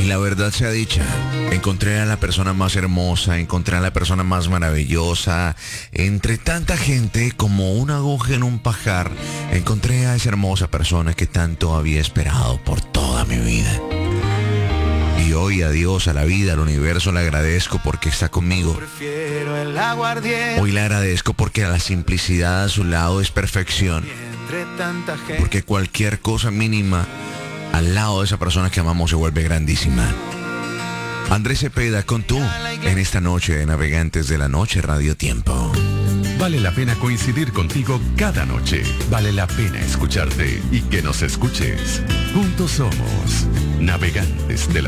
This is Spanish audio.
la verdad sea dicha, encontré a la persona más hermosa, encontré a la persona más maravillosa. Entre tanta gente, como una aguja en un pajar, encontré a esa hermosa persona que tanto había esperado por toda mi vida. Y hoy a Dios, a la vida, al universo le agradezco porque está conmigo. Hoy le agradezco porque la simplicidad a su lado es perfección. Porque cualquier cosa mínima al lado de esa persona que amamos se vuelve grandísima. Andrés Cepeda con tú en esta noche de Navegantes de la Noche Radio Tiempo. Vale la pena coincidir contigo cada noche. Vale la pena escucharte y que nos escuches. Juntos somos Navegantes de la